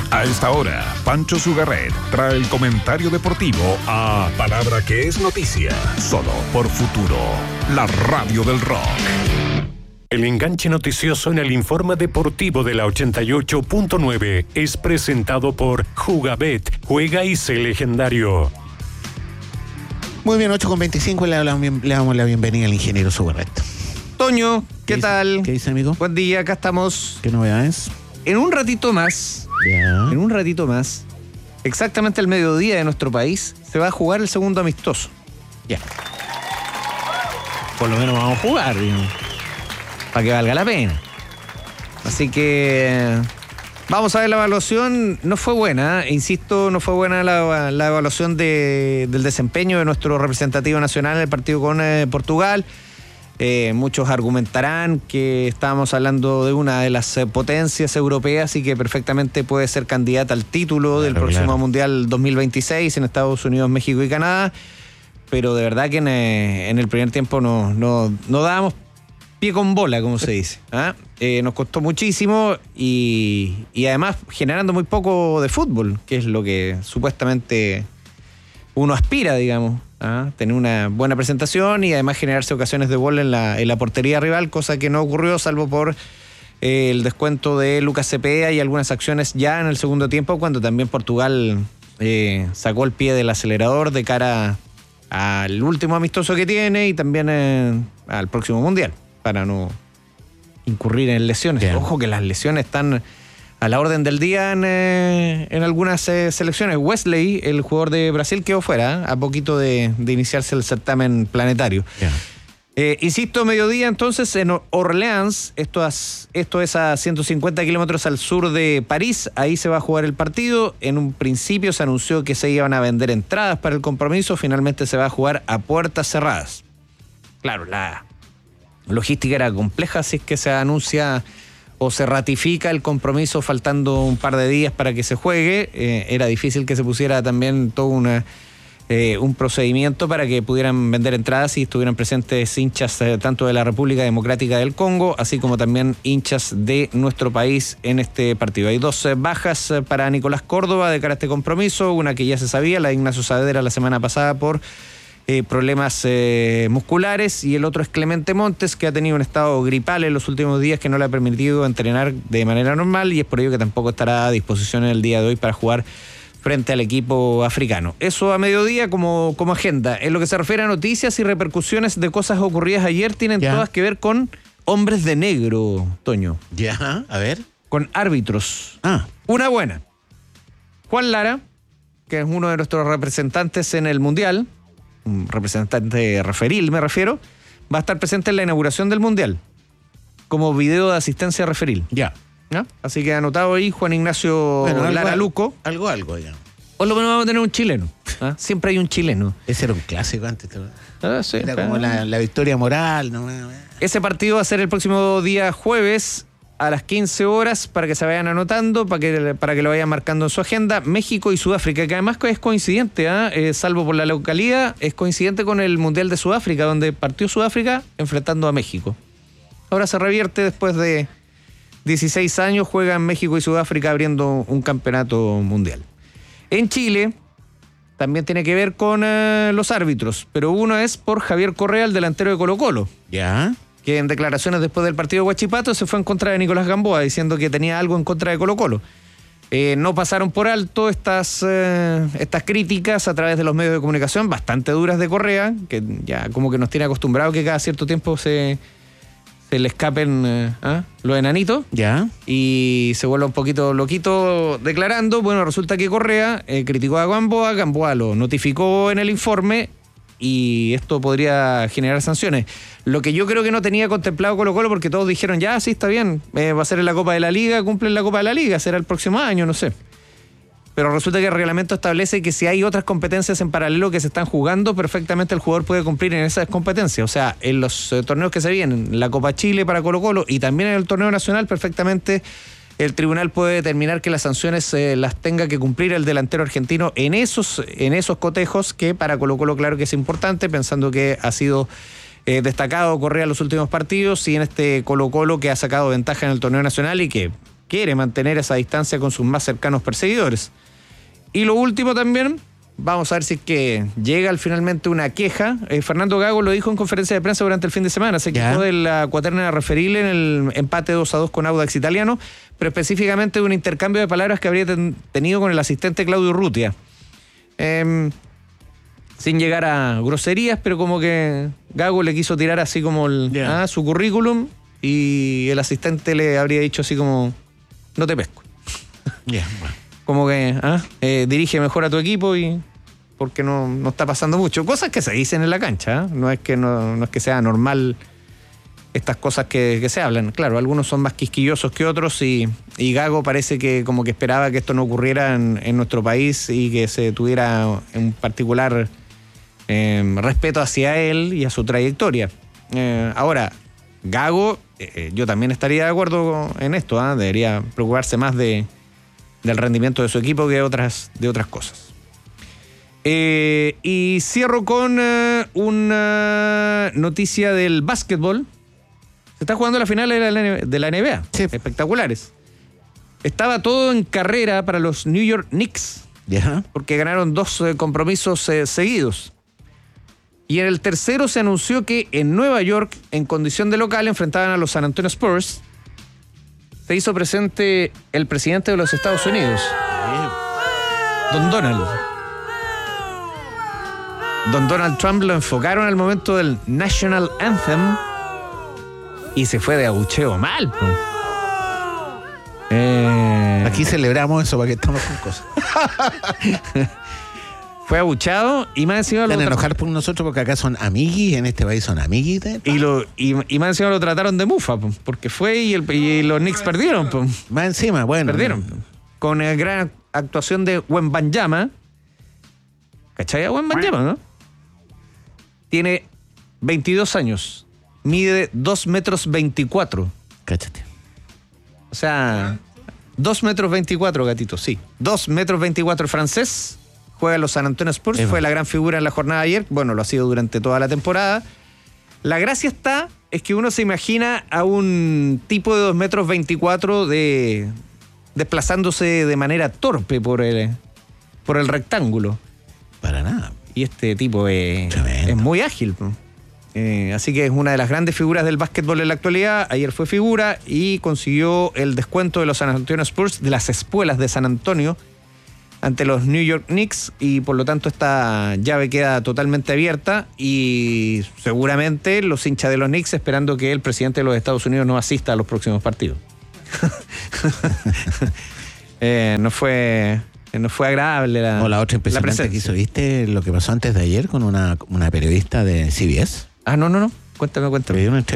A esta hora, Pancho Sugarret trae el comentario deportivo a Palabra que es noticia, solo por Futuro, la radio del rock. El enganche noticioso en el informe deportivo de la 88.9 es presentado por Jugabet, juega y sé legendario. Muy bien, 8:25, le damos la bienvenida al ingeniero Sugarret. Toño, ¿qué tal? ¿Qué dice, amigo? Buen día, acá estamos. ¿Qué novedades? En un ratito más, exactamente al mediodía de nuestro país, se va a jugar el segundo amistoso. Ya. Por lo menos vamos a jugar, digamos. Para que valga la pena. Así que vamos a ver la evaluación. No fue buena, insisto, no fue buena la evaluación del desempeño de nuestro representativo nacional en el partido con Portugal. Muchos argumentarán que estábamos hablando de una de las potencias europeas y que perfectamente puede ser candidata al título del próximo Mundial 2026 en Estados Unidos, México y Canadá. Pero de verdad que en el primer tiempo no dábamos pie con bola, como se dice. Nos costó muchísimo y además generando muy poco de fútbol, que es lo que supuestamente uno aspira, digamos. Tener una buena presentación y además generarse ocasiones de gol en la portería rival, cosa que no ocurrió salvo por el descuento de Lucas Cepeda y algunas acciones ya en el segundo tiempo, cuando también Portugal sacó el pie del acelerador de cara al último amistoso que tiene y también al próximo Mundial, para no incurrir en lesiones. Bien. Ojo que las lesiones están a la orden del día en algunas selecciones. Wesley, el jugador de Brasil, quedó fuera a poquito de iniciarse el certamen planetario. Insisto, mediodía entonces en Orleans, esto es a 150 kilómetros al sur de París, ahí se va a jugar el partido. En un principio se anunció que se iban a vender entradas para el compromiso, finalmente se va a jugar a puertas cerradas. Claro, la logística era compleja, así es que se anuncia o se ratifica el compromiso faltando un par de días para que se juegue. Era difícil que se pusiera también todo un procedimiento para que pudieran vender entradas y estuvieran presentes hinchas tanto de la República Democrática del Congo, así como también hinchas de nuestro país en este partido. Hay dos bajas para Nicolás Córdoba de cara a este compromiso, una que ya se sabía, la de Ignacio Saavedra la semana pasada por problemas musculares, y el otro es Clemente Montes, que ha tenido un estado gripal en los últimos días que no le ha permitido entrenar de manera normal, y es por ello que tampoco estará a disposición en el día de hoy para jugar frente al equipo africano. Eso a mediodía como agenda. En lo que se refiere a noticias y repercusiones de cosas ocurridas ayer, tienen todas que ver con hombres de negro, Toño. Ya, a ver. Con árbitros. Una buena. Juan Lara, que es uno de nuestros representantes en el Mundial, un representante referil me refiero, va a estar presente en la inauguración del Mundial como video de asistencia referil. Ya. Así que anotado ahí Juan Ignacio Lara Luco. Algo, ya. O lo menos vamos a tener un chileno. Siempre hay un chileno. Ese era un clásico antes. Sí, era como la victoria moral. ¿No? Ese partido va a ser el próximo día jueves a las 15 horas para que se vayan anotando, para que lo vayan marcando en su agenda. México y Sudáfrica, que además es coincidente, salvo por la localidad, es coincidente con el Mundial de Sudáfrica, donde partió Sudáfrica enfrentando a México. Ahora se revierte después de 16 años, juegan México y Sudáfrica abriendo un campeonato mundial. En Chile también tiene que ver con los árbitros, pero uno es por Javier Correa, el delantero de Colo-Colo. Ya. Que en declaraciones después del partido de Huachipato se fue en contra de Nicolás Gamboa, diciendo que tenía algo en contra de Colo-Colo. No pasaron por alto estas críticas a través de los medios de comunicación, bastante duras de Correa, que ya como que nos tiene acostumbrado que cada cierto tiempo se le escapen los enanitos. Ya. Y se vuelve un poquito loquito declarando. Bueno, resulta que Correa criticó a Gamboa lo notificó en el informe, y esto podría generar sanciones. Lo que yo creo que no tenía contemplado Colo-Colo, porque todos dijeron, ya, sí, está bien, va a ser en la Copa de la Liga, cumplen la Copa de la Liga, será el próximo año, no sé. Pero resulta que el reglamento establece que si hay otras competencias en paralelo que se están jugando, perfectamente el jugador puede cumplir en esas competencias. O sea, en los torneos que se vienen, la Copa Chile para Colo-Colo y también en el torneo nacional, perfectamente el tribunal puede determinar que las sanciones las tenga que cumplir el delantero argentino en esos cotejos, que para Colo-Colo claro que es importante, pensando que ha sido destacado Correa en los últimos partidos, y en este Colo-Colo que ha sacado ventaja en el torneo nacional y que quiere mantener esa distancia con sus más cercanos perseguidores. Y lo último también, vamos a ver si es que llega finalmente una queja. Fernando Gago lo dijo en conferencia de prensa durante el fin de semana. Se quejó de la cuaterna referible en el empate 2-2 con Audax Italiano, pero específicamente de un intercambio de palabras que habría tenido con el asistente Claudio Urrutia. Sin llegar a groserías, pero como que Gago le quiso tirar así como su currículum y el asistente le habría dicho así como, no te pesco. Bueno. Como que dirige mejor a tu equipo y porque no está pasando mucho. Cosas que se dicen en la cancha, no es que sea normal estas cosas que se hablan. Claro, algunos son más quisquillosos que otros y Gago parece que como que esperaba que esto no ocurriera en nuestro país y que se tuviera un particular respeto hacia él y a su trayectoria. Ahora, Gago, yo también estaría de acuerdo en esto, debería preocuparse más del rendimiento de su equipo que de otras cosas. Y cierro con una noticia del básquetbol. Se está jugando la final de la NBA. Sí. Espectaculares. Estaba todo en carrera para los New York Knicks. Porque ganaron 2 compromisos seguidos. Y en el tercero se anunció que en Nueva York, en condición de local, enfrentaban a los San Antonio Spurs. Se hizo presente el presidente de los Estados Unidos, Don Donald. Don Donald Trump lo enfocaron al momento del National Anthem y se fue de abucheo mal. Aquí celebramos eso para que estamos con cosas. Fue abuchado y más encima Van a enojar por nosotros porque acá son amiguis, en este país son amiguis. Y más encima lo trataron de mufa, porque fue y los Knicks perdieron. Más encima, bueno. Perdieron. Con gran actuación de Wembanyama. ¿Cachai a Wembanyama, no? Tiene 22 años. Mide 2,24 metros. Cáchate. O sea, 2,24 metros, gatito, sí. 2,24 metros francés. Juega en los San Antonio Spurs, fue la gran figura en la jornada de ayer, bueno, lo ha sido durante toda la temporada. La gracia es que uno se imagina a un tipo de 2,24 metros desplazándose de manera torpe por el rectángulo. Para nada. Y este tipo es muy ágil. Así que es una de las grandes figuras del básquetbol en la actualidad. Ayer fue figura y consiguió el descuento de los San Antonio Spurs, de las espuelas de San Antonio, ante los New York Knicks, y por lo tanto esta llave queda totalmente abierta y seguramente los hinchas de los Knicks esperando que el presidente de los Estados Unidos no asista a los próximos partidos. No fue agradable la otra impresionante que hizo, ¿viste lo que pasó antes de ayer con una periodista de CBS? No. Cuéntame. Le dio una